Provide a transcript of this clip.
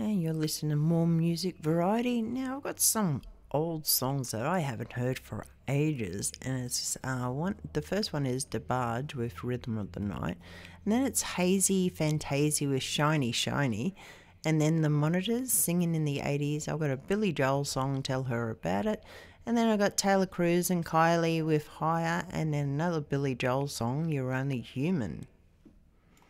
And you're listening to more music variety. Now I've got some old songs that I haven't heard for ages, and it's the first one is DeBarge with Rhythm of the Night, and then it's Hazy Fantasy with Shiny Shiny, and then the Monitors singing in the 80s. I've got a Billy Joel song, Tell Her About It, and then I've got Taylor Cruz and Kylie with Higher, and then another Billy Joel song, You're Only Human.